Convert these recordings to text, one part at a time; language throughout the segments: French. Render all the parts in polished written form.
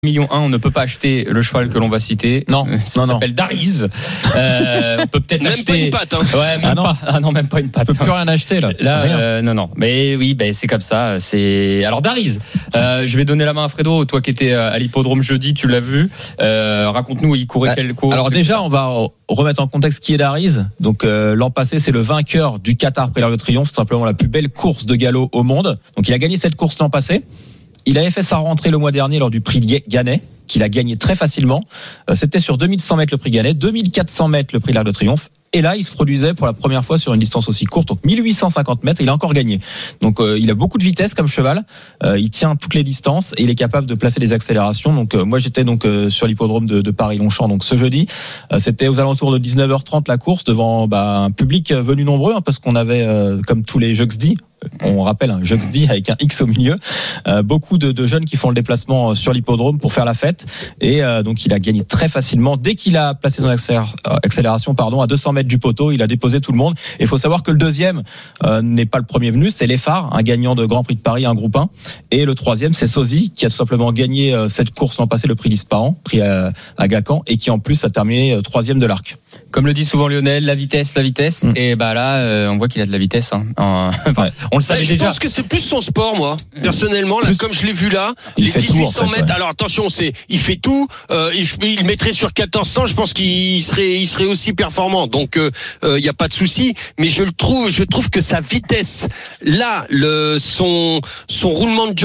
million 1, on ne peut pas acheter le cheval que l'on va citer. Non, ça s'appelle Dariz. On peut peut-être même acheter. Pas une patte, hein. Ouais, même pas. Ah non, même pas une patte. On peut plus rien acheter là. Non. Mais oui, c'est comme ça. Alors Dariz. Je vais donner la main à Fredo. Toi qui étais à l'hippodrome jeudi, tu l'as vu. Raconte-nous, il courait quel cours. Alors déjà, on va remettre en contexte qui est Dariz. Donc l'an passé, c'est le vainqueur du Qatar Prix l'Arc de Triomphe, c'est simplement la plus belle course de galop au monde. Donc il a gagné cette course l'an passé. Il avait fait sa rentrée le mois dernier lors du prix Gannet, qu'il a gagné très facilement. C'était sur 2100 mètres le prix Gannet, 2400 mètres le prix l'Arc de Triomphe. Et là, il se produisait pour la première fois sur une distance aussi courte, donc 1850 mètres, et il a encore gagné. Donc il a beaucoup de vitesse comme cheval, il tient toutes les distances et il est capable de placer des accélérations. Donc moi j'étais sur l'hippodrome de Paris-Longchamp donc ce jeudi. C'était aux alentours de 19h30 la course devant un public venu nombreux, parce qu'on avait comme tous les Juxdy, on rappelle un Juxdy avec un X au milieu, beaucoup de jeunes qui font le déplacement sur l'hippodrome pour faire la fête, et donc il a gagné très facilement dès qu'il a placé son accélération à 200 mètres du poteau. Il a déposé tout le monde, et il faut savoir que le deuxième n'est pas le premier venu, c'est Leffard, un gagnant de Grand Prix de Paris, un groupe 1, et le troisième c'est Sozy, qui a tout simplement gagné cette course l'an passé, le prix d'Ispahan, prix à Gacon, et qui en plus a terminé troisième de l'Arc. Comme le dit souvent Lionel, la vitesse. Et là, on voit qu'il a de la vitesse. On le savait déjà. Je pense que c'est plus son sport, moi. Personnellement, là, comme je l'ai vu là, il les fait 1800 tout, mètres. Ouais. Alors attention, il fait tout. Il mettrait sur 1400. Je pense qu'il serait aussi performant. Donc il y a pas de souci. Mais je trouve que sa vitesse, là, son roulement de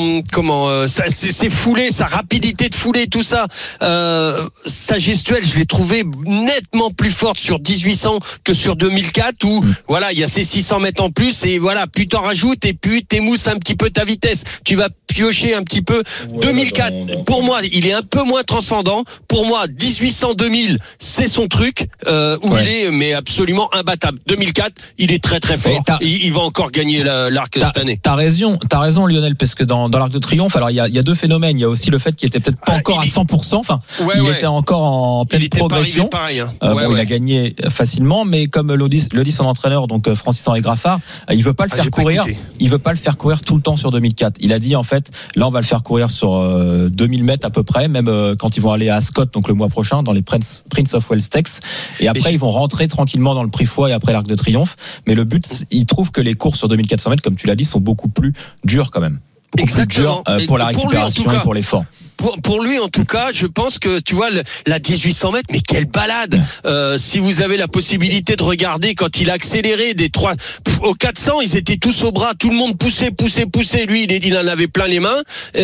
ses foulées, sa rapidité de foulée, tout ça, sa gestuelle, je l'ai trouvé nettement plus forte sur 1800 que sur 2004 où voilà, il y a ces 600 mètres en plus, et voilà, plus t'en rajoutes et plus t'émousses un petit peu ta vitesse, tu vas piocher un petit peu. 2004 pour moi il est un peu moins transcendant. Pour moi 1800-2000 c'est son truc, il est mais absolument imbattable. 2004 il est très très fort, il va encore gagner l'Arc cette année. T'as raison Lionel, parce que dans l'Arc de Triomphe, alors il y a deux phénomènes. Il y a aussi le fait qu'il était peut-être pas encore à 100%, il était encore en pleine progression. Pareil, hein. Il a gagné facilement, mais comme le dit son entraîneur, donc Francis-Henri Graffard, il veut pas le faire courir. Il veut pas le faire courir tout le temps sur 2004. Il a dit en fait, là on va le faire courir sur 2000 mètres à peu près, même quand ils vont aller à Ascot donc le mois prochain dans les Prince of Wales Stakes, et après ils vont rentrer tranquillement dans le Prix Foy et après l'Arc de Triomphe. Mais le but, il trouve que les courses sur 2400 mètres, comme tu l'as dit, sont beaucoup plus dures quand même. Exactement. Plus dur, pour la récupération et pour l'effort. Pour lui en tout cas, je pense que tu vois la 1800 mètres, mais quelle balade. Si vous avez la possibilité de regarder quand il a accéléré des 3 au 400, ils étaient tous au bras, tout le monde poussait. Lui il en avait plein les mains.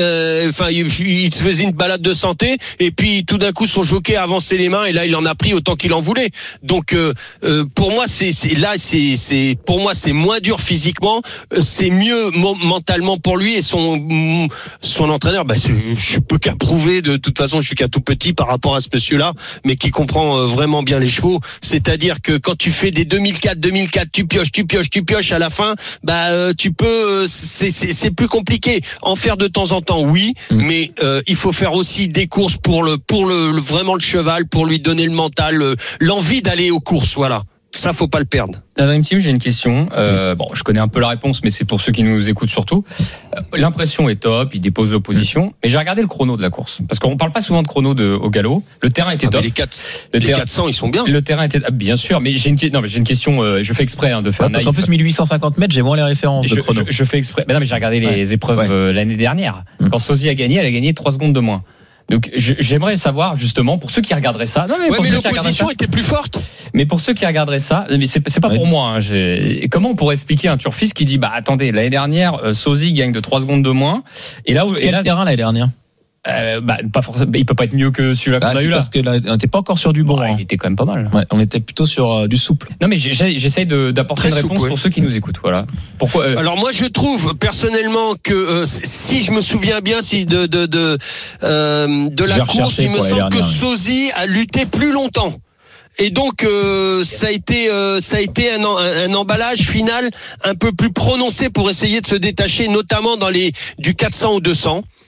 Il se faisait une balade de santé, et puis tout d'un coup son jockey a avancé les mains, et là il en a pris autant qu'il en voulait. Donc pour moi c'est pour moi c'est moins dur physiquement, c'est mieux mentalement pour lui, et son entraîneur, je peux qu'approuver. De toute façon, je suis qu'un tout petit par rapport à ce monsieur-là, mais qui comprend vraiment bien les chevaux. C'est-à-dire que quand tu fais des 2004, tu pioches à la fin, tu peux, c'est plus compliqué. En faire de temps en temps, oui, mais il faut faire aussi des courses pour vraiment le cheval, pour lui donner le mental, l'envie d'aller aux courses, voilà. Ça, faut pas le perdre. La Dream Team, j'ai une question. Je connais un peu la réponse, mais c'est pour ceux qui nous écoutent surtout. L'impression est top, il dépose l'opposition, mais j'ai regardé le chrono de la course, parce qu'on parle pas souvent de chrono au galop. Le terrain était top. Les 400, ils sont bien. Le terrain était bien sûr, mais j'ai une question. Je fais exprès de faire. Parce qu'en plus 1850 mètres, j'ai moins les références de chrono. Je fais exprès. Mais non, mais j'ai regardé les épreuves l'année dernière. Quand Sozy a gagné, elle a gagné 3 secondes de moins. Donc j'aimerais savoir justement, pour ceux qui regarderaient ça. Non, mais l'opposition était plus forte. Mais pour ceux qui regarderaient ça, mais c'est pas pour moi. Comment on pourrait expliquer un turfiste qui dit attendez, l'année dernière Sozy gagne de 3 secondes de moins, et là quel terrain l'année dernière? Pas forcément, il peut pas être mieux que celui-là qu'on a eu là. Parce que là, on n'était pas encore sur du bon. Il était quand même pas mal. Ouais, on était plutôt sur du souple. Non, mais j'essaye d'apporter une réponse pour ceux qui nous écoutent. Voilà. Pourquoi Alors moi, je trouve personnellement que si je me souviens bien, de la course, il me semble que Sozy a lutté plus longtemps. Et donc ça a été un emballage final un peu plus prononcé pour essayer de se détacher, notamment dans du 400 ou 200.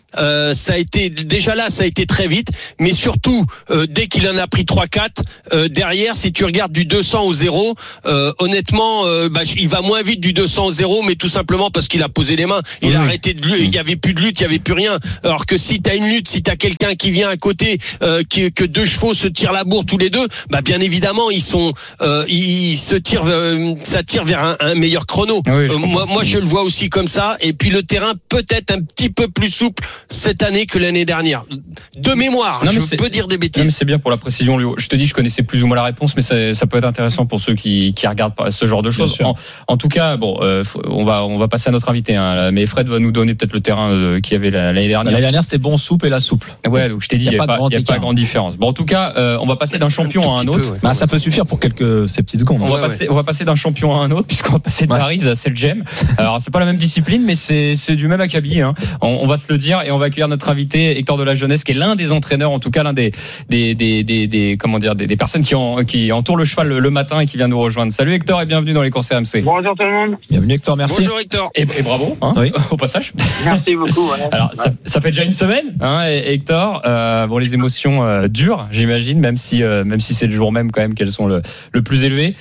ça a été déjà là, ça a été très vite, mais surtout dès qu'il en a pris 3-4 derrière, si tu regardes du 200 au 0, honnêtement, il va moins vite du 200 au 0, mais tout simplement parce qu'il a posé les mains, il a arrêté de lutte, il y avait plus de lutte, il y avait plus rien. Alors que si t'as une lutte, si t'as quelqu'un qui vient à côté, que deux chevaux se tirent la bourre tous les deux, bien évidemment ils se tirent, ça tire vers un meilleur chrono. Moi je le vois aussi comme ça, et puis le terrain peut-être un petit peu plus souple cette année que l'année dernière. De mémoire, je peux dire des bêtises. Non, mais c'est bien pour la précision, Léo. Je te dis, je connaissais plus ou moins la réponse, mais ça peut être intéressant pour ceux qui regardent ce genre de choses. En tout cas, on va passer à notre invité. Mais Fred va nous donner peut-être le terrain qu'il y avait l'année dernière. L'année dernière, c'était bon souple et la souple. Ouais, donc je t'ai dit, il n'y a pas grande différence. Bon, en tout cas, on va passer d'un champion à un autre. Ça peut suffire pour ces petites secondes. On va passer d'un champion à un autre, puisqu'on va passer de Paris à Seljem. Alors, c'est pas la même discipline, mais c'est du même acabit. On va se le dire, et on va accueillir notre invité Hector de la Jeunesse, qui est l'un des entraîneurs, en tout cas l'un des personnes qui entourent le cheval le matin et qui vient nous rejoindre. Salut Hector et bienvenue dans les courses RMC. Bonjour tout le monde. Bienvenue Hector, merci. Bonjour Hector. Et bravo, au passage. Merci beaucoup. Ouais. Alors ça fait déjà une semaine, Hector. Les émotions durent, j'imagine, même si c'est le jour même quand même qu'elles sont le plus élevées.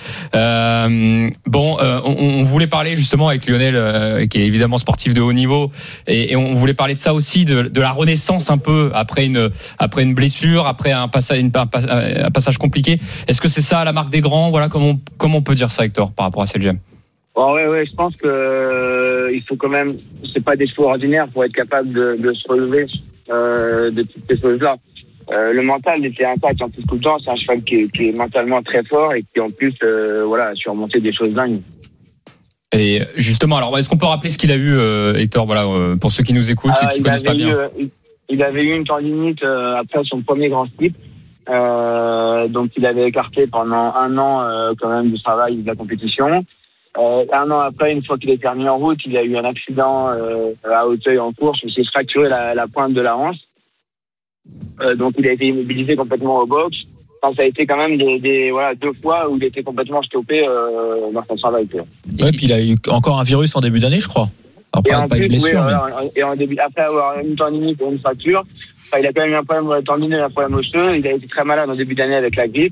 On voulait parler justement avec Lionel, qui est évidemment sportif de haut niveau, et on voulait parler de ça aussi, de la renaissance un peu après une blessure, après un passage compliqué. Est-ce que c'est ça la marque des grands? Voilà, comment on peut dire ça, Hector, par rapport à Seljem? Ouais, je pense que il faut quand même, c'est pas des chevaux ordinaires pour être capable de se relever de toutes ces choses-là. Le mental était intact en plus tout le temps. C'est un cheval qui est mentalement très fort et qui en plus a surmonté des choses dingues. Et justement, alors est-ce qu'on peut rappeler ce qu'il a eu, Hector, pour ceux qui nous écoutent et qui ne connaissent pas bien? Il avait eu une tendinite après son premier grand slip, donc il avait écarté pendant un an quand même du travail de la compétition. Un an après, une fois qu'il est terminé en route, il a eu un accident à Hauteuil en course où il s'est fracturé la pointe de la hanche. Donc il a été immobilisé complètement au box. Enfin, ça a été quand même deux fois où il était complètement stoppé dans son travail. Ouais, puis il a eu encore un virus en début d'année, je crois. Alors, pas une blessure, et en début, après avoir une tendinite ou une fracture, il a quand même eu un problème tendineux, un problème osseux. Il a été très malade en début d'année avec la grippe.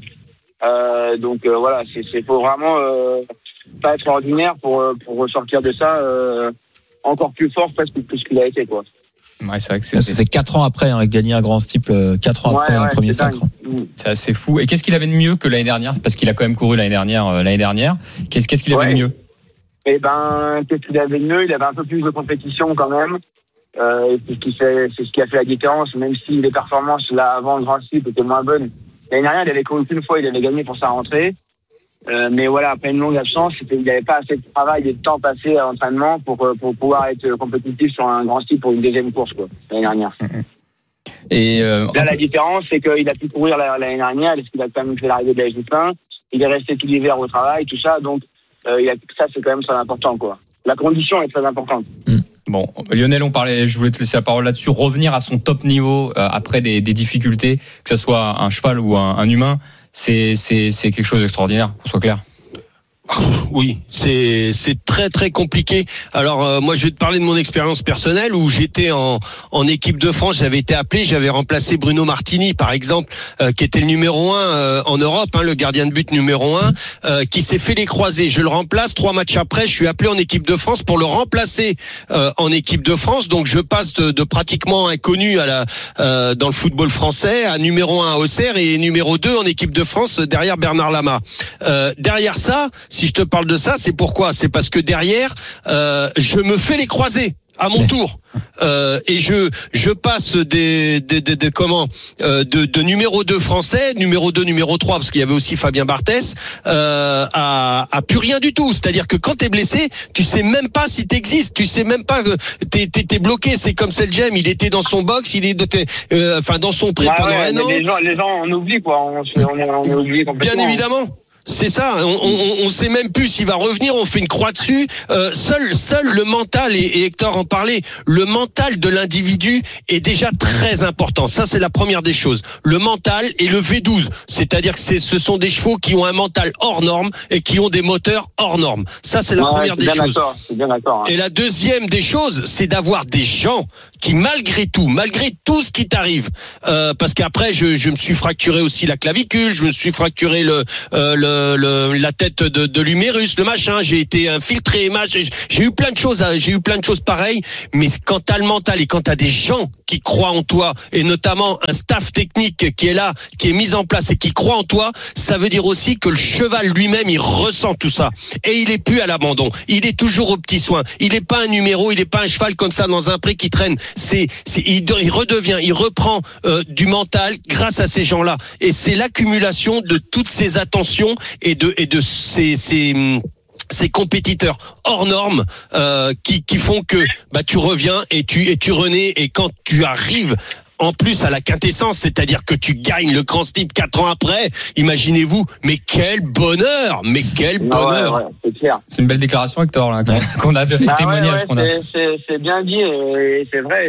C'est faut vraiment pas être ordinaire pour ressortir de ça encore plus fort presque plus qu'il a été, quoi. Ouais, c'est vrai que c'est 4 ans après gagner un grand steeple, 4 ans après un premier sacre. C'est assez fou. Et qu'est-ce qu'il avait de mieux que l'année dernière? Parce qu'il a quand même couru l'année dernière. Qu'est-ce qu'il avait de mieux? Qu'est-ce qu'il avait de mieux? Il avait un peu plus de compétition quand même. C'est ce qui a fait la différence, même si les performances là avant le grand steeple étaient moins bonnes. L'année dernière, il avait couru qu'une fois, il avait gagné pour sa rentrée. Mais après une longue absence, il n'avait pas assez de travail et de temps passé à l'entraînement pour pouvoir être compétitif sur un grand style pour une deuxième course, quoi, l'année dernière. Et là, la différence, c'est qu'il a pu courir l'année dernière, parce qu'il a quand même fait l'arrivée de la J1. Il est resté tout l'hiver au travail, tout ça. Donc, ça, c'est quand même très important, quoi. La condition est très importante. Bon, Lionel, je voulais te laisser la parole là-dessus. Revenir à son top niveau après des difficultés, que ce soit un cheval ou un humain, c'est quelque chose d'extraordinaire, qu'on soit clair. Oui, c'est très très compliqué. Alors moi je vais te parler de mon expérience personnelle où j'étais en équipe de France, j'avais été appelé, j'avais remplacé Bruno Martini par exemple, qui était le numéro 1 en Europe, le gardien de but numéro 1, qui s'est fait les croisés. Je le remplace 3 matchs après, je suis appelé en équipe de France pour le remplacer en équipe de France. Donc je passe de pratiquement inconnu dans le football français à numéro 1 à Auxerre et numéro 2 en équipe de France derrière Bernard Lama. Derrière ça, si je te parle de ça, c'est pourquoi? C'est parce que derrière, je me fais les croisés à mon tour, et je passe de numéro 2 français, numéro 2, numéro 3, parce qu'il y avait aussi Fabien Barthès, à plus rien du tout. C'est-à-dire que quand t'es blessé, tu sais même pas si t'existes, tu sais même pas que t'es bloqué. C'est comme Seljem, il était dans son box, il était dans son pré pendant un an. Les gens on oublie, quoi, on oublie complètement. Bien évidemment. C'est ça, on sait même plus s'il va revenir, on fait une croix dessus. Seul le mental, et Hector en parlait, le mental de l'individu est déjà très important. Ça, c'est la première des choses. Le mental et le V12, c'est-à-dire que ce sont des chevaux qui ont un mental hors norme et qui ont des moteurs hors norme. Ça, c'est la première des choses. C'est bien d'accord. Et la deuxième des choses, c'est d'avoir des gens qui malgré tout ce qui t'arrive, parce qu'après je me suis fracturé aussi la clavicule, je me suis fracturé la tête de l'humérus, le machin, j'ai été infiltré, j'ai eu plein de choses pareilles, mais quand t'as le mental et quand t'as des gens qui croient en toi, et notamment un staff technique qui est là, qui est mis en place et qui croit en toi, ça veut dire aussi que le cheval lui-même, il ressent tout ça. Et il est plus à l'abandon. Il est toujours aux petits soins. Il est pas un numéro, il est pas un cheval comme ça dans un pré qui traîne. Il reprend du mental grâce à ces gens-là. Et c'est l'accumulation de toutes ces attentions et de ces compétiteurs hors normes qui font que tu reviens et tu renais, et quand tu arrives en plus à la quintessence, c'est-à-dire que tu gagnes le Grand Steep 4 ans après, imaginez-vous, mais quel bonheur, Ouais, c'est clair. C'est une belle déclaration, Hector, là, qu'on a de témoignages qu'on a. C'est bien dit et c'est vrai,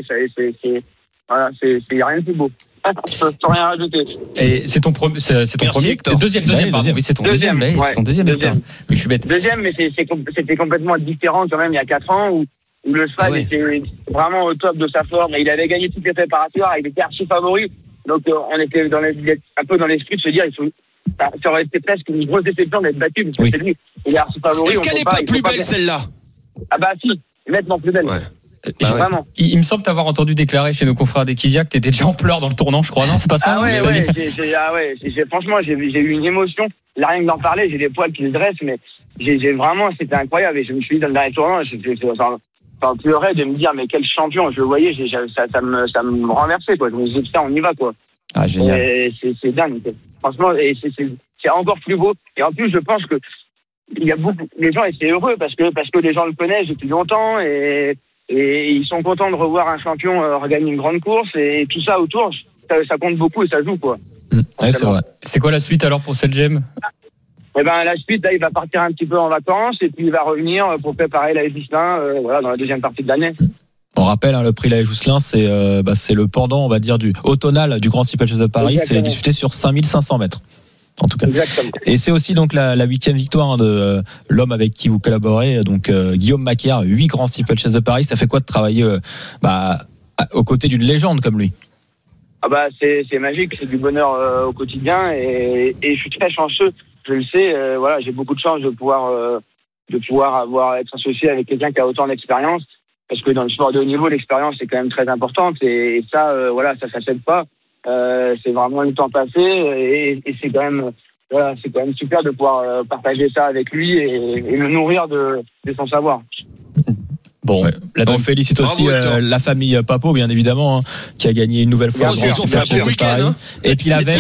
c'est rien de plus beau. Je peux rien rajouter. Et c'est ton premier, Hector. deuxième, pardon. Oui, c'est ton deuxième, c'est ton deuxième, Hector. Mais je suis bête. Deuxième, mais c'était complètement différent quand même il y a 4 ans où le cheval était vraiment au top de sa forme et il avait gagné toutes les préparatoires, il était archi favori. Donc on était un peu dans l'esprit de se dire ça aurait été presque une grosse déception d'être battu parce que c'est lui, il est archi favori. Est-ce qu'elle n'est pas plus belle celle-là? Ah bah si, nettement plus belle. Ouais. Vraiment. Il me semble t'avoir entendu déclarer chez nos confrères d'Equidia que t'étais déjà en pleurs dans le tournant, je crois, non? C'est pas ça? Franchement, j'ai eu une émotion. Là, rien que d'en parler, j'ai des poils qui se dressent, mais j'ai vraiment, c'était incroyable. Et je me suis dit dans le dernier tournant, j'en pleurais de me dire, mais quel champion. Je le voyais, ça me renversait, quoi. Je me disais, putain, on y va, quoi. Ah, génial. C'est dingue. Franchement, et c'est encore plus beau. Et en plus, je pense que les gens étaient heureux parce que les gens le connaissent depuis longtemps et ils sont contents de revoir un champion regagner une grande course et tout ça autour, ça compte beaucoup et ça joue, quoi. Ouais, c'est vrai. C'est quoi la suite alors pour Selgem? Eh ben, la suite, là, il va partir un petit peu en vacances et puis il va revenir pour préparer la Jousselin, dans la deuxième partie de l'année. On rappelle, le prix La Jousselin, c'est le pendant, on va dire, du automnal du Grand Steeplechase de Paris. Exactement. C'est disputé sur 5500 mètres. En tout cas. Exactement. Et c'est aussi donc la 8e victoire de l'homme avec qui vous collaborez, donc Guillaume Macaire, 8 Grands Steeplechase de Paris. Ça fait quoi de travailler aux côtés d'une légende comme lui? Ah bah c'est magique, c'est du bonheur au quotidien et je suis très chanceux, je le sais. J'ai beaucoup de chance de pouvoir être associé avec quelqu'un qui a autant d'expérience, parce que dans le sport de haut niveau, l'expérience est quand même très importante et ça s'achète pas. C'est vraiment le temps passé et c'est quand même super de pouvoir partager ça avec lui et le nourrir de son savoir. Bon, on félicite aussi la famille Papo, bien évidemment, qui a gagné une nouvelle fois. Ils ont fait un bon week-end. Et puis la veille,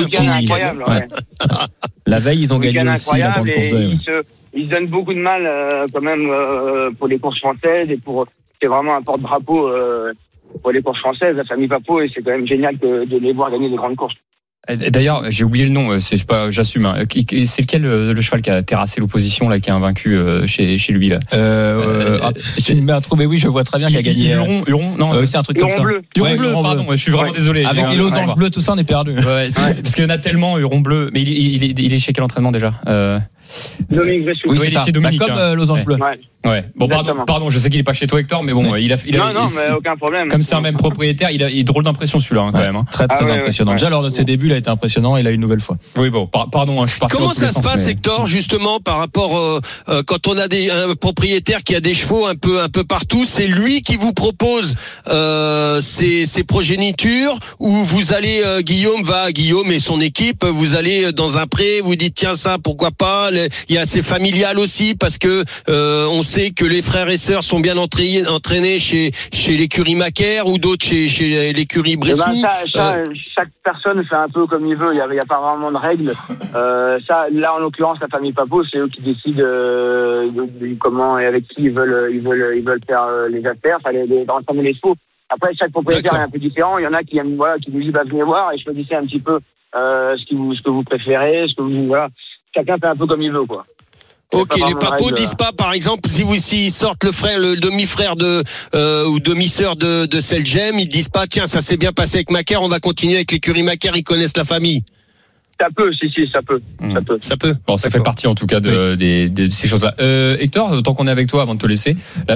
la veille, ils ont gagné aussi la grande course de. Ils se donnent beaucoup de mal quand même pour les courses françaises et c'est vraiment un porte-drapeau pour les courses françaises, la famille Papo, et c'est quand même génial de les voir gagner des grandes courses. D'ailleurs, j'ai oublié le nom, j'assume. C'est lequel le cheval qui a terrassé l'opposition, là, qui a invaincu chez lui, là? Tu me mets un trou, mais oui, je vois très bien qu'il a gagné. Huron, non, c'est un truc comme ça. Huron bleu, pardon, je suis vraiment désolé. Avec les losanges bleus, tout ça, on est perdu. Parce qu'il y en a tellement, Huron bleu. Mais il est chez quel entraînement déjà? Dominique Bressou. Oui, c'est ça. Chez Dominique, comme losange bleu. Ouais. Bon, pardon, je sais qu'il est pas chez toi, Hector, mais bon, il a. Non, mais aucun problème. Comme c'est un même propriétaire, il a drôle d'impression celui-là, quand même. Très impressionnant. Déjà lors de ses débuts, il a été impressionnant. Il a une nouvelle fois. Oui, bon, pardon, je suis parti. Comment ça se passe, Hector, justement, par rapport quand on a un propriétaire qui a des chevaux un peu partout, c'est lui qui vous propose ses progénitures, ou vous allez Guillaume et son équipe, vous allez dans un pré, vous dites tiens ça pourquoi pas. Il y a assez familial aussi parce que on sait que les frères et sœurs sont bien entraînés chez l'écurie Macaire ou d'autres chez l'écurie Bressou. Chaque personne fait un peu comme il veut. Il y a pas vraiment de règles. Là en l'occurrence la famille Papo, c'est eux qui décident de comment et avec qui ils veulent faire les affaires, d'entraîner les chevaux. Après chaque propriétaire est un peu différent. Il y en a qui aiment qui nous disent venez voir et choisissez un petit peu ce que vous préférez, chacun fait un peu comme il veut, quoi. Ok, les papos disent pas, par exemple, s'ils sortent le demi-frère ou demi-sœur de Selgem, ils disent pas, tiens, ça s'est bien passé avec Macaire, on va continuer avec l'écurie Macaire, ils connaissent la famille. Ça peut, ça peut. Ça peut. Bon, ça fait partie en tout cas de ces choses-là. Hector, tant qu'on est avec toi, avant de te laisser, là,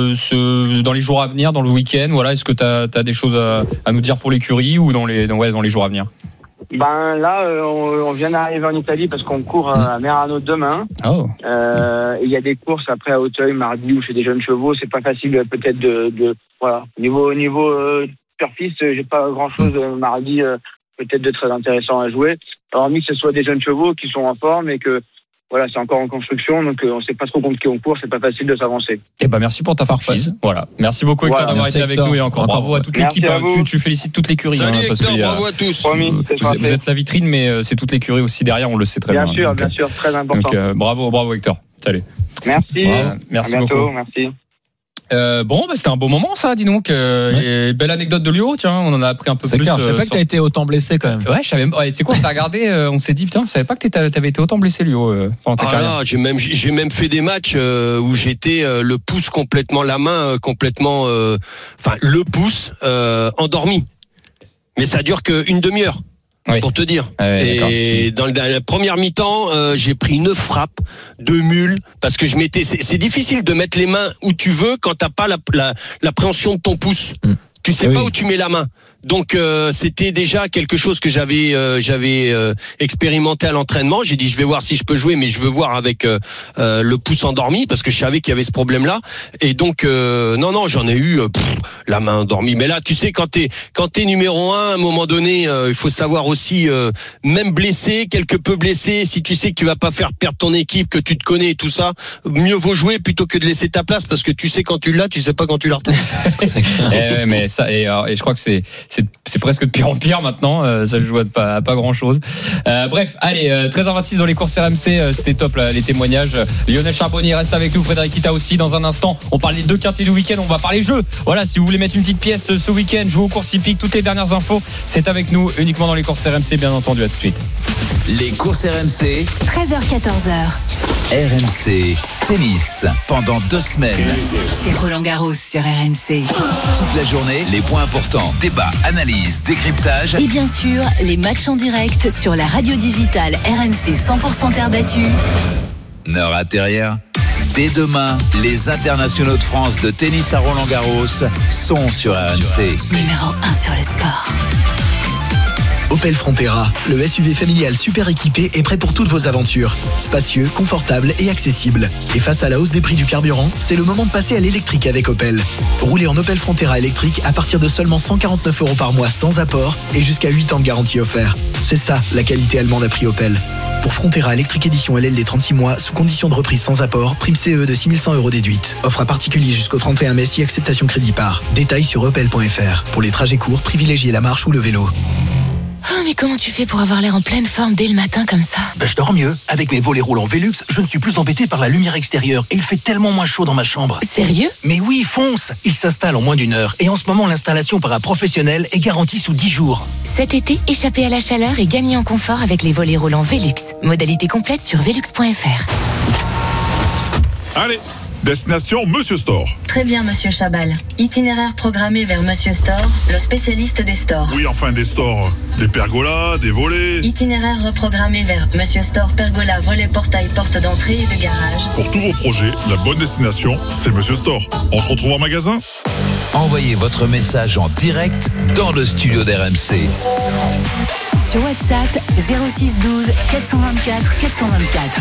dans les jours à venir, dans le week-end, voilà, est-ce que t'as des choses à nous dire pour l'écurie ou dans les jours à venir? Ben là, on vient d'arriver en Italie parce qu'on court à Merano demain. Oh. Il y a des courses après à Auteuil mardi où chez des jeunes chevaux. C'est pas facile peut-être de voilà. Niveau pure-piste, j'ai pas grand-chose mardi peut-être de très intéressant à jouer. Hormis que ce soit des jeunes chevaux qui sont en forme et que voilà, c'est encore en construction, donc on sait pas trop contre qui on court, c'est pas facile de s'avancer. Eh ben merci pour ta franchise. Voilà. Merci beaucoup Hector d'avoir été avec nous et encore bravo à toute l'équipe. Tu félicites toute l'écurie. Salut parce Hector, que, bravo à tous. Vous êtes la vitrine, mais c'est toute l'écurie aussi derrière, on le sait très bien. Bien sûr, très important. Donc bravo Hector. Salut. Merci. Merci à bientôt, beaucoup. Merci. C'était un beau moment ça, dis donc. Et belle anecdote de Lio, tiens, on en a appris un peu plus. Clair, je savais pas que t'as été autant blessé quand même. Ouais, je savais. C'est quoi, on s'est regardé, on s'est dit putain, je savais pas que t'avais été autant blessé, Lio, pendant ta carrière. Là, j'ai même fait des matchs où j'étais le pouce complètement, la main complètement, le pouce endormi. Mais ça dure qu'une demi-heure. Oui. Pour te dire. Et dans la première mi-temps, j'ai pris une frappe de mule parce que c'est difficile de mettre les mains où tu veux quand t'as pas l'appréhension de ton pouce. Tu sais pas où tu mets la main. Donc c'était déjà quelque chose que j'avais expérimenté à l'entraînement. J'ai dit je vais voir si je peux jouer, mais je veux voir avec le pouce endormi parce que je savais qu'il y avait ce problème-là. Et donc non, j'en ai eu la main endormie. Mais là, tu sais, quand t'es numéro 1, à un moment donné, il faut savoir aussi même blessé, quelque peu blessé, si tu sais que tu vas pas faire perdre ton équipe, que tu te connais et tout ça, mieux vaut jouer plutôt que de laisser ta place parce que tu sais quand tu l'as, tu sais pas quand tu la retrouves. Mais ça et je crois que c'est presque de pire en pire maintenant, ça joue à pas grand chose. Bref, allez, 13h26 dans les courses RMC, c'était top là, les témoignages. Lionel Charbonnier reste avec nous, Frédéric Kita aussi dans un instant. On parle des 2 quintés du week-end, on va parler jeux. Voilà, si vous voulez mettre une petite pièce ce week-end, jouer aux courses hippiques, toutes les dernières infos, c'est avec nous uniquement dans les courses RMC, bien entendu. À tout de suite. Les courses RMC, 13h-14h. RMC Tennis, pendant 2 semaines. C'est Roland Garros sur RMC. Toute la journée, les points importants, débats, analyses, décryptage. Et bien sûr, les matchs en direct sur la radio digitale RMC 100% terre battue. Ne ratez rien. Dès demain, les internationaux de France de tennis à Roland Garros sont sur RMC. Numéro 1 sur le sport. Opel Frontera, le SUV familial super équipé est prêt pour toutes vos aventures. Spacieux, confortable et accessible. Et face à la hausse des prix du carburant, c'est le moment de passer à l'électrique avec Opel. Roulez en Opel Frontera électrique à partir de seulement 149 € par mois sans apport et jusqu'à 8 ans de garantie offerte. C'est ça, la qualité allemande à prix Opel. Pour Frontera électrique édition LLD 36 mois, sous condition de reprise sans apport, prime CE de 6100 € déduite. Offre à particulier jusqu'au 31 mai si acceptation crédit par. Détails sur opel.fr. Pour les trajets courts, privilégiez la marche ou le vélo. Oh, mais comment tu fais pour avoir l'air en pleine forme dès le matin comme ça? Je dors mieux. Avec mes volets roulants Velux, je ne suis plus embêté par la lumière extérieure et il fait tellement moins chaud dans ma chambre. Sérieux? Mais oui, fonce! Il s'installe en moins d'1 heure et en ce moment, l'installation par un professionnel est garantie sous 10 jours. Cet été, échappez à la chaleur et gagnez en confort avec les volets roulants Velux. Modalité complète sur velux.fr. Allez, destination Monsieur Store. Très bien, Monsieur Chabal. Itinéraire programmé vers Monsieur Store, le spécialiste des stores. Oui, enfin des stores. Des pergolas, des volets. Itinéraire reprogrammé vers Monsieur Store, pergola, volet, portail, porte d'entrée et de garage. Pour tous vos projets, la bonne destination, c'est Monsieur Store. On se retrouve en magasin. Envoyez votre message en direct dans le studio d'RMC. Sur WhatsApp, 06 12 424 424.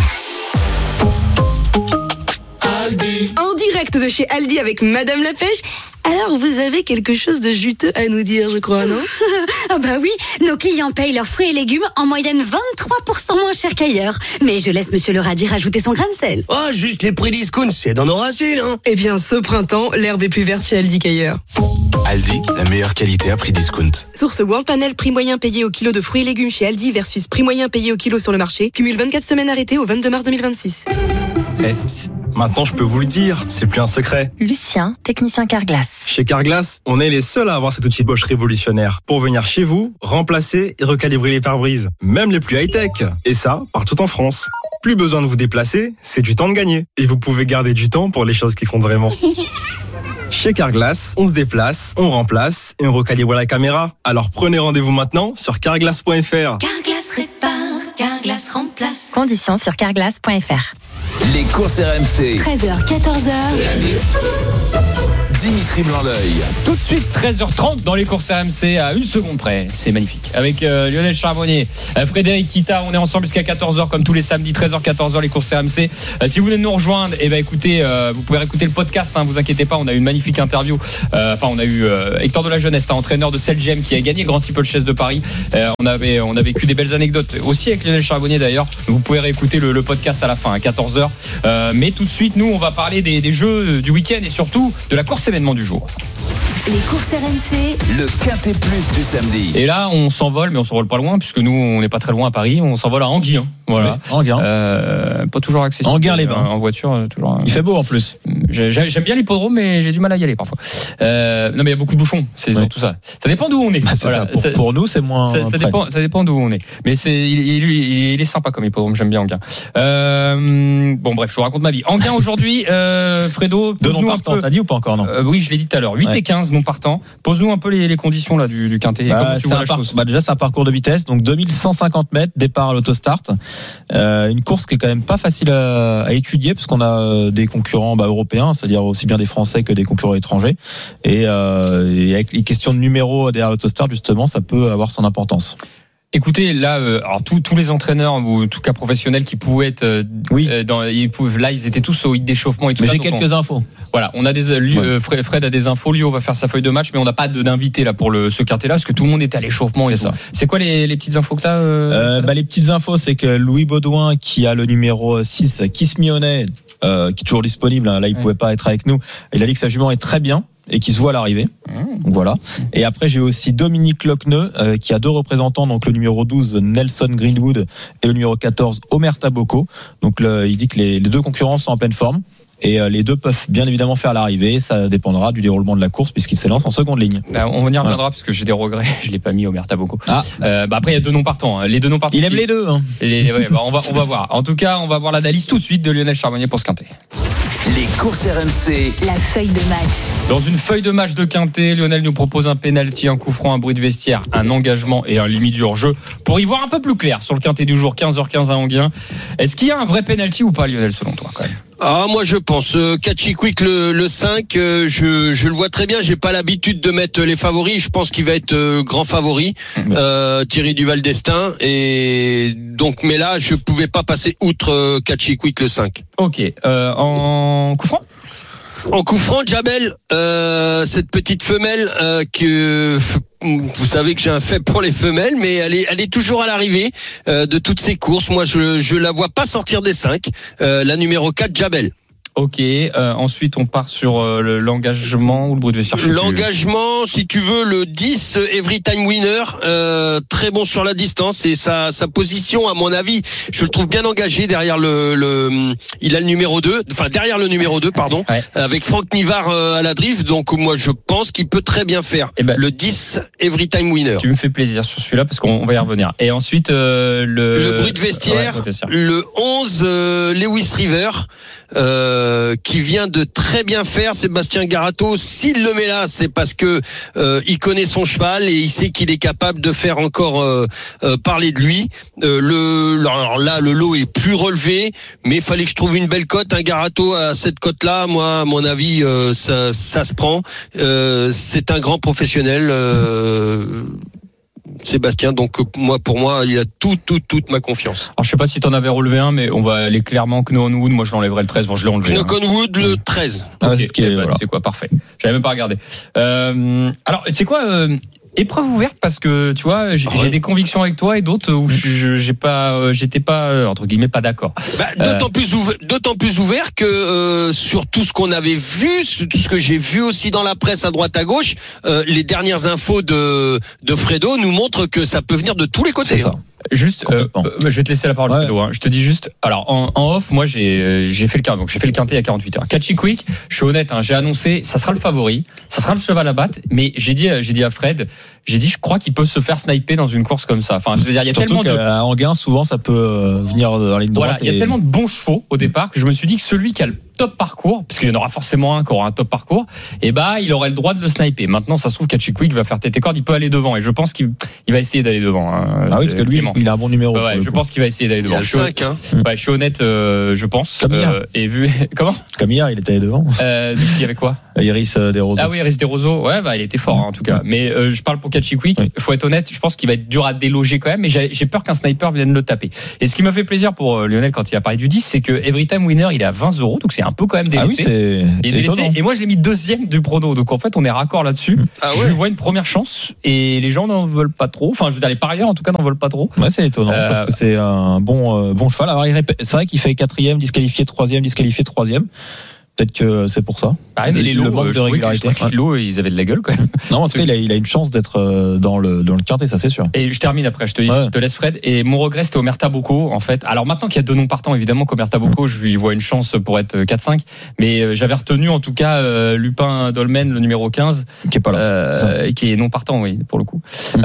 En direct de chez Aldi avec Madame la Pêche. Alors, vous avez quelque chose de juteux à nous dire, je crois, non? Ah bah oui, nos clients payent leurs fruits et légumes en moyenne 23% moins cher qu'ailleurs. Mais je laisse Monsieur le radis rajouter son grain de sel. Oh, juste les prix discount, c'est dans nos racines, hein. Eh bien, ce printemps, l'herbe est plus verte chez Aldi qu'ailleurs. Aldi, la meilleure qualité à prix discount. Source World Panel, prix moyen payé au kilo de fruits et légumes chez Aldi versus prix moyen payé au kilo sur le marché. Cumule 24 semaines arrêtées au 22 mars 2026. Maintenant, je peux vous le dire, c'est plus un secret. Lucien, technicien Carglass. Chez Carglass, on est les seuls à avoir cet outil Bosch révolutionnaire pour venir chez vous, remplacer et recalibrer les pare-brises, même les plus high-tech. Et ça, partout en France. Plus besoin de vous déplacer, c'est du temps de gagner. Et vous pouvez garder du temps pour les choses qui comptent vraiment. Chez Carglass, on se déplace, on remplace et on recalibre la caméra. Alors prenez rendez-vous maintenant sur carglass.fr. Carglass répare. Conditions sur carglass.fr. Les courses RMC. 13h, 14h. Dimitri Blanc-L'Oeil. Tout de suite, 13h30 dans les courses RMC à 1 seconde près. C'est magnifique. Avec Lionel Charbonnier, Frédéric Kita, on est ensemble jusqu'à 14h comme tous les samedis, 13h, 14h, les courses RMC. Si vous venez de nous rejoindre, écoutez, vous pouvez réécouter le podcast, vous inquiétez pas, on a eu une magnifique interview. On a eu Hector de la Jeunesse, entraîneur de Celgem qui a gagné le Grand Steeplechase de Paris. On a vécu des belles anecdotes aussi avec Lionel Charbonnier d'ailleurs. Vous pouvez réécouter le podcast à la fin, à 14h. Mais tout de suite, nous, on va parler des jeux du week-end et surtout de la course événement du jour. Les courses RMC, le Quintet Plus du samedi. Et là, on s'envole, mais on s'envole pas loin, puisque nous, on n'est pas très loin à Paris. On s'envole à Anguien. Voilà. Oui, Anguien. Pas toujours accessible. Anguien-les-Bains. En voiture, toujours. Il fait beau en plus. J'aime bien l'hippodrome, mais j'ai du mal à y aller parfois. Non, mais il y a beaucoup de bouchons. C'est tout ça. Ça dépend d'où on est. Voilà. Pour nous, c'est moins. Ça dépend d'où on est. Mais il est sympa comme hippodrome. J'aime bien Anguien. Bon, bref, je vous raconte ma vie. Anguien aujourd'hui, Fredo. Deux noms partants, t'as dit ou pas encore, non? Oui, je l'ai dit tout à l'heure. 8 et 15 non partants. Pose-nous un peu les conditions là du Quintet. Comment tu vois la chose? Déjà, c'est un parcours de vitesse, donc 2150 mètres, départ à l'autostart. Une course qui est quand même pas facile à étudier, parce qu'on a des concurrents européens, c'est-à-dire aussi bien des Français que des concurrents étrangers. Et avec les questions de numéros derrière l'autostart, justement, ça peut avoir son importance. Écoutez, là, alors tous les entraîneurs ou en tout cas professionnels qui pouvaient être, là, ils étaient tous au hit d'échauffement et tout. Mais ça. j'ai quelques infos. Voilà, on a Fred a des infos. Lui, on va faire sa feuille de match, mais on n'a pas d'invité là pour ce quartet-là, parce que tout le monde était à l'échauffement. Et ça. C'est quoi les petites infos que t'as Les petites infos, c'est que Louis Baudouin, qui a le numéro 6, Kiss Me Honey, qui est toujours disponible. Là, il pouvait pas être avec nous. Il a dit que sa jument est très bien et qui se voit à l'arrivée. Donc voilà. Et après, j'ai aussi Dominique Lochneux, qui a deux représentants, donc le numéro 12 Nelson Greenwood et le numéro 14 Omerta Bocco. Donc il dit que les deux concurrents sont en pleine forme. Et les deux peuvent bien évidemment faire l'arrivée. Ça dépendra du déroulement de la course, puisqu'il s'élance en seconde ligne. On y reviendra, parce que j'ai des regrets. Je l'ai pas mis Omerta Bocco. Après, il y a deux noms partants. Les deux noms partants. Il aime les deux. On va voir. En tout cas, on va voir l'analyse tout de suite de Lionel Charbonnier pour ce Quintet. Les courses RMC. La feuille de match. Dans une feuille de match de Quintet, Lionel nous propose un pénalty, un coup franc, un bruit de vestiaire, un engagement et un limite du hors-jeu pour y voir un peu plus clair sur le Quintet du jour, 15h15 à Anguien. Est-ce qu'il y a un vrai pénalty ou pas, Lionel, selon toi, quand même? Moi je pense Catchy Quick le 5, je le vois très bien. J'ai pas l'habitude de mettre les favoris. Je pense qu'il va être grand favori, Thierry Duval d'Estaing, et donc mais là je pouvais pas passer outre Catchy Quick le 5. Ok. En coup franc? En coup franc, Jabel, cette petite femelle que vous savez que j'ai un faible pour les femelles, mais elle est toujours à l'arrivée de toutes ces courses. Moi, je la vois pas sortir des 5. La numéro 4, Jabel. Ok, ensuite on part sur l'engagement ou le bruit de vestiaire. L'engagement, si tu veux, le 10 Every Time Winner, très bon sur la distance, et sa position, à mon avis, je le trouve bien engagé derrière il a le numéro 2, enfin derrière le numéro 2, pardon, avec Franck Nivard à la drift, donc moi je pense qu'il peut très bien faire le 10 Every Time Winner. Tu me fais plaisir sur celui-là parce qu'on va y revenir. Et ensuite le bruit de vestiaire, le 11 Lewis River, qui vient de très bien faire Sébastien Garato. S'il le met là, c'est parce que il connaît son cheval et il sait qu'il est capable de faire encore parler de lui. Alors là, le lot est plus relevé, mais il fallait que je trouve une belle cote. Un Garato à cette cote-là, moi, à mon avis, ça se prend. C'est un grand professionnel. Sébastien, donc pour moi, il a toute ma confiance. Alors je sais pas si t'en avais relevé un, mais on va aller clairement Knockwood. Moi je l'enlèverai le 13. Bon, je l'ai enlevé. Knockwood le 13. Okay, c'est quoi, parfait. J'avais même pas regardé. Alors c'est quoi épreuve ouverte, parce que tu vois, j'ai des convictions avec toi et d'autres où j'étais pas entre guillemets pas d'accord. D'autant plus ouvert que sur tout ce qu'on avait vu, tout ce que j'ai vu aussi dans la presse à droite à gauche, les dernières infos de Fredo nous montrent que ça peut venir de tous les côtés. C'est ça. Juste, je vais te laisser la parole, Fredo, hein. Je te dis juste, alors en off, moi j'ai fait le quintet, donc j'ai fait le quintet à 48 heures. Catchy Quick, je suis honnête, j'ai annoncé, ça sera le favori, ça sera le cheval à battre, mais j'ai dit à Fred, je crois qu'il peut se faire sniper dans une course comme ça. Enfin, je veux dire, il y a surtout tellement Anguien, souvent ça peut venir dans la ligne droite. Voilà, il y a tellement de bons chevaux au départ que je me suis dit que celui qui a top parcours, parce qu'il y en aura forcément un qui aura un top parcours, et il aurait le droit de le sniper. Maintenant, ça se trouve Catchiquick va faire tête et corde, il peut aller devant, et je pense qu'il va essayer d'aller devant. Ah oui, parce que lui, il a un bon numéro. Ouais, je pense qu'il va essayer d'aller devant. Je suis honnête, je pense. Comme hier. Et vu comment comme hier, il était allé devant. Il y avait quoi? Iris Desroseaux. Ah oui, Iris Desroseaux. Ouais, il était fort en tout cas. Mais je parle pour Catchiquick. Il faut être honnête, je pense qu'il va être dur à déloger quand même, mais j'ai peur qu'un sniper vienne le taper. Et ce qui m'a fait plaisir pour Lionel quand il a parlé du 10, c'est que Everytime Winner, il est à 20 €, donc c'est un peu quand même délaissé. Ah oui, c'est délaissé. Et moi, je l'ai mis deuxième du prono. Donc en fait, on est raccord là-dessus. Je vois une première chance et les gens n'en veulent pas trop. Enfin, je veux dire, les parieurs en tout cas n'en veulent pas trop. Ouais, c'est étonnant parce que c'est un bon cheval. Alors, c'est vrai qu'il fait 4e, disqualifié 3e, disqualifié 3e. Peut-être que c'est pour ça. Mais les lots, le manque de régularité. Les lots, ils avaient de la gueule quand même. Non, en tout cas, il a une chance d'être dans le quintet, ça c'est sûr. Et je termine après, je te laisse Fred. Et mon regret, c'était Omerta Bocco, en fait. Alors maintenant qu'il y a deux noms partants, évidemment, qu'Omerta Bocco, je lui vois une chance pour être 4-5. Mais j'avais retenu en tout cas Lupin Dolmen, le numéro 15. Qui est pas là. Qui est non partant, oui, pour le coup.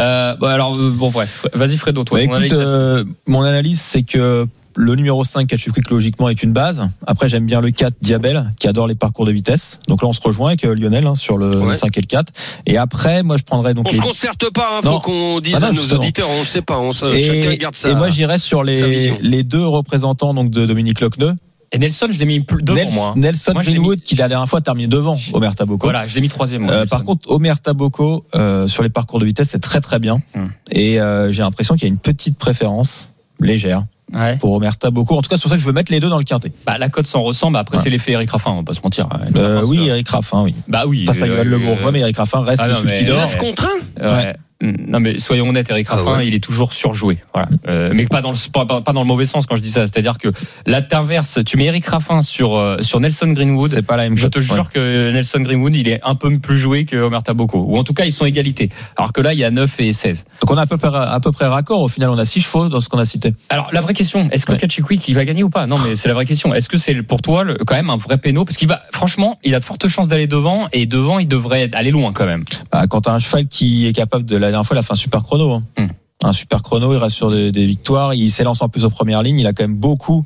Bref. Vas-y Fredo, toi. Mon analyse, c'est que le numéro 5, Catchiquick, logiquement, est une base. Après, j'aime bien le 4, Diabel, qui adore les parcours de vitesse. Donc là, on se rejoint avec Lionel sur le 5 et le 4. Et après, moi, je prendrais donc. On se concerte pas, faut qu'on dise à nos auditeurs, on ne sait pas, chacun garde ça. Et moi, j'irais sur les deux représentants donc de Dominique Lochneux. Et Nelson, je l'ai mis devant moi. Nelson Greenwood, qui la dernière fois a terminé devant Omerta Bocco. Voilà, je l'ai mis 3e. Par contre, Omerta Bocco, sur les parcours de vitesse, c'est très très bien. Et j'ai l'impression qu'il y a une petite préférence légère. Pour Omerta Bocco. En tout cas, c'est pour ça que je veux mettre les deux dans le quintet. La cote s'en ressemble. Après, c'est l'effet Eric Raffin, on va pas se mentir. Oui, Eric Raffin, oui. Oui. Pas ça, Yoann Le Bourgeois, mais Eric Raffin reste celui qui dort. 9 contre 1 Ouais. Non mais soyons honnêtes, Eric Raffin, il est toujours surjoué. Voilà. Mais pas dans le mauvais sens quand je dis ça. C'est-à-dire que l'inverse, tu mets Eric Raffin sur Nelson Greenwood. C'est pas la même chose. Je te jure que Nelson Greenwood, il est un peu plus joué que Omerta Bocco. Ou en tout cas, ils sont égalité. Alors que là, il y a 9 et 16. Donc on a à peu près raccord. Au final, on a 6 chevaux dans ce qu'on a cité. Alors la vraie question, est-ce que Catchiquick il va gagner ou pas? Non, mais c'est la vraie question. Est-ce que c'est pour toi quand même un vrai péno? Parce franchement, il a de fortes chances d'aller devant, et devant, il devrait aller loin quand même. Quand t'as un cheval qui est capable de, la dernière fois, il a fait un super chrono. Un super chrono, il reste sur des victoires, il s'élance en plus aux premières lignes, il a quand même beaucoup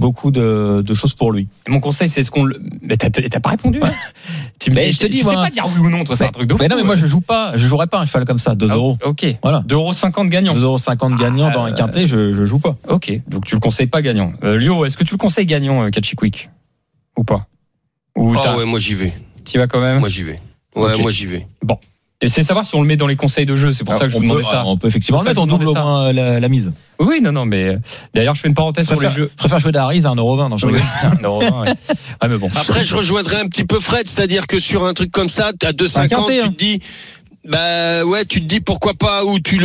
de choses pour lui. Et mon conseil, c'est mais t'as pas répondu. Je te dis, sais pas dire oui ou non, toi, c'est un truc de fou. Mais non, mais moi, je jouerais pas un cheval comme ça, 2 €. Ok. Voilà. 2,50 € gagnant. 2,50 € gagnant dans un quintet, je joue pas. Ok. Donc, tu le conseilles pas gagnant. Lio, est-ce que tu le conseilles gagnant, Catchiquick? Ou pas? Ouais, moi, j'y vais. Tu vas quand même? Moi, j'y vais. Ouais, okay. Moi, j'y vais. Bon. Et c'est savoir si on le met dans les conseils de jeu. C'est pour ça que je vous demandais ça. On peut effectivement le mettre, on double au moins la mise. Oui, non, mais d'ailleurs, je fais une parenthèse sur les jeux. Je préfère jouer d'Harris à 1,20 €. Non, je rigole. 1,20 €, ouais. Mais bon. Après, je rejoindrai un petit peu Fred, c'est-à-dire que sur un truc comme ça, à 2,50, tu te dis. Tu te dis pourquoi pas, ou tu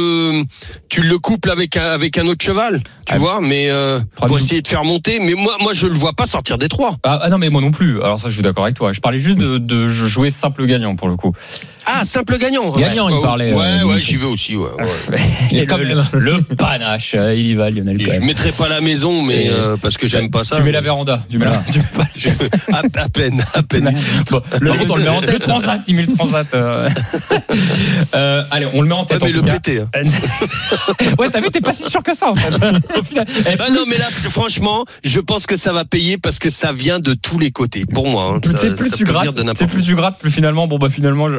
le couples avec un autre cheval, tu vois, mais pour essayer de faire monter. Mais moi je le vois pas sortir des 3. Non, mais moi non plus. Alors ça, je suis d'accord avec toi. Je parlais juste de jouer simple gagnant pour le coup. Ah, simple gagnant. Gagnant, il parlait. Ouais, j'y vais aussi. Ouais. Il est le panache, il y va, Lionel. Je mettrai pas la maison, mais parce que j'aime pas ça. Tu mets la véranda. Tu mets à peine. Bon, on le met en tête. Le transat, il met le transat. Allez, on le met en tête. Mais le pété. Ouais, t'as vu, t'es pas si sûr que ça en fait. Au final. Non, mais là, franchement, je pense que ça va payer parce que ça vient de tous les côtés. Pour moi, plus tu grattes, plus finalement, finalement,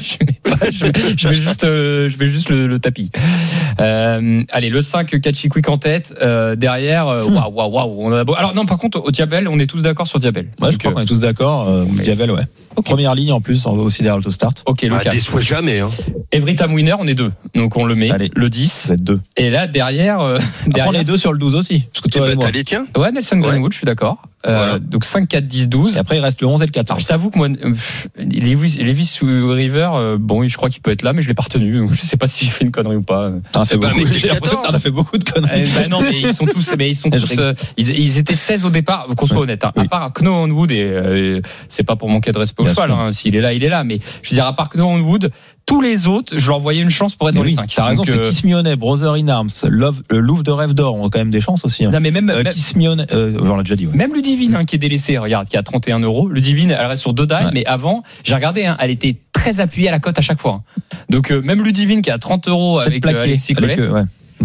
je mets juste le tapis. Allez, le 5, Catchiquick en tête. Derrière, waouh. Alors non, par contre, au Diabel, on est tous d'accord sur Diabel. Ouais, je crois qu'on est tous d'accord. Diabel, ouais. Okay. Première ligne en plus, on va aussi derrière l'autostart. Ok, le 4. Déçoit jamais. Everytime Winner, on est 2. Donc on le met. Allez, le 10. C'est 2. Et là, derrière. On est 2 sur le 12 aussi. Parce que toi, t'as les tiens. Ouais, Nelson Greenwood, je suis d'accord. Voilà. Donc 5, 4, 10, 12. Et après, il reste le 11 et le 14. Alors, je t'avoue que moi, Levis River, je crois qu'il peut être là, mais je l'ai pas retenu. Donc je sais pas si j'ai fait une connerie ou pas. T'en as fait beaucoup de conneries. Non, mais ils sont tous, ils étaient 16 au départ, qu'on soit honnête. À part Kno Onwood, et c'est pas pour manquer de respect au cheval, s'il est là, il est là. Mais je veux dire, à part Kno Onwood, tous les autres, je leur voyais une chance pour être dans les 5. T'as raison, Kiss Mionnet, Brother in Arms, le Louvre de Rêve d'Or ont quand même des chances aussi. Non, mais même Kiss Mionnet, on l'a déjà dit. Ouais. Même Ludivine, qui est délaissée, regarde, qui a 31 €. Ludivine, elle reste sur 2 dimes, mais avant, j'ai regardé, elle était très appuyée à la cote à chaque fois. Donc même Ludivine qui a 30 € avec Alexis Collet.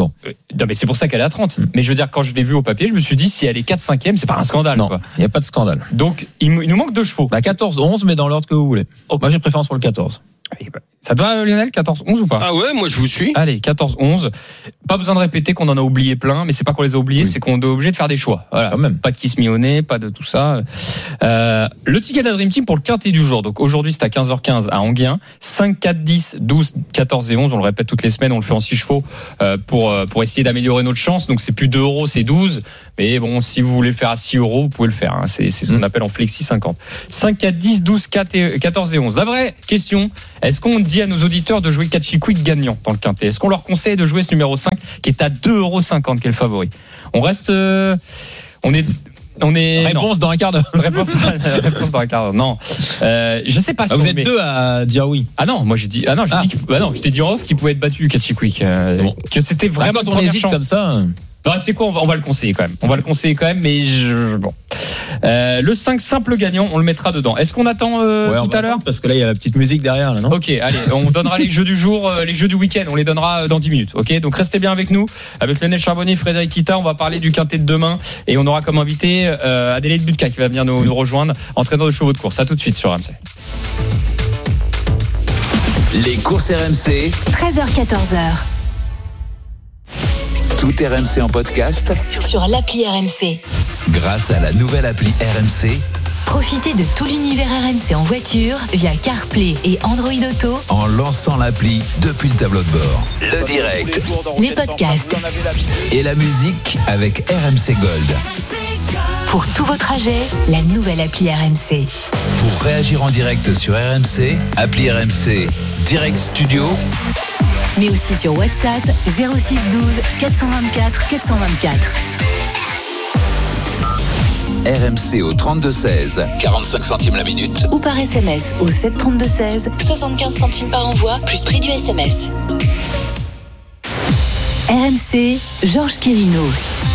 Bon. Non, mais c'est pour ça qu'elle est à 30. Mais je veux dire, quand je l'ai vue au papier, je me suis dit, si elle est 4-5e, c'est pas un scandale. Non, il n'y a pas de scandale. Donc, il nous manque 2 chevaux. 14-11, mais dans l'ordre que vous voulez. Moi, j'ai préférence pour le 14. Ça te va, Lionel, 14-11 ou pas? Ah ouais, moi je vous suis. Allez, 14-11. Pas besoin de répéter qu'on en a oublié plein, mais c'est pas qu'on les a oubliés, c'est qu'on est obligé de faire des choix. Voilà. Quand même. Pas de Kiss Me au nez, pas de tout ça. Le ticket de la Dream Team pour le quintet du jour. Donc aujourd'hui, c'est à 15h15 à Enghien. 5, 4, 10, 12, 14 et 11. On le répète toutes les semaines, on le fait en 6 chevaux pour essayer d'améliorer notre chance. Donc c'est plus 2 euros, c'est 12. Mais bon, si vous voulez le faire à 6 euros, vous pouvez le faire. Hein. C'est ce qu'on appelle en flexi 50. 5, 4, 10, 12, 14 et 11. La vraie question, est-ce qu'on dit à nos auditeurs de jouer Catchy Quick gagnant dans le quintet? Est-ce qu'on leur conseille de jouer ce numéro 5 qui est à 2,50 €, qui est le favori? On reste... On est Réponse dans un quart d'heure. Réponse dans un quart d'heure. Non. Je sais pas si vous êtes deux à dire oui. Ah non, moi j'ai dit je t'ai dit en off qu'il pouvait être battu Catchy Quick, que c'était vraiment quand on hésite comme ça. Non, tu sais quoi, on va le conseiller quand même. Mais bon. Le 5 simple gagnant, on le mettra dedans. Est-ce qu'on attend tout à l'heure? Parce que là, il y a la petite musique derrière, là, non? Ok, allez, on donnera les jeux du jour, les jeux du week-end, on les donnera dans 10 minutes. Ok, donc restez bien avec nous. Avec Lionel Charbonnier, Frédéric Kita, on va parler du quintet de demain. Et on aura comme invité Adélaïde Butka qui va venir nous rejoindre, entraîneur de chevaux de course. À tout de suite sur RMC. Les courses RMC. 13h-14h. Tout RMC en podcast Sur l'appli RMC. grâce à la nouvelle appli RMC. Profitez de tout l'univers RMC en voiture via CarPlay et Android Auto En lançant l'appli depuis le tableau de bord. Le direct les podcasts et la musique avec RMC Gold. pour tout vos trajets. La nouvelle appli RMC. Pour réagir en direct sur RMC, appli RMC Direct Studio. Mais aussi sur WhatsApp 06 12 424 424. RMC au 32-16, 45 centimes la minute. Ou par SMS au 7 32 16, 75 centimes par envoi, plus prix du SMS. RMC, Georges Quirino.